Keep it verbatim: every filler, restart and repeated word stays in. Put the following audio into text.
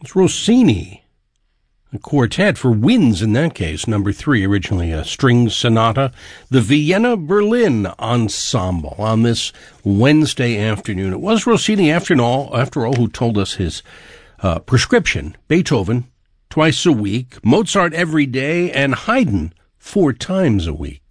It's Rossini, a quartet for winds in that case, number three, originally a string sonata, the Vienna Berlin Ensemble on this Wednesday afternoon. It was Rossini, after all, after all who told us his uh, prescription. Beethoven twice a week, Mozart every day, and Haydn four times a week.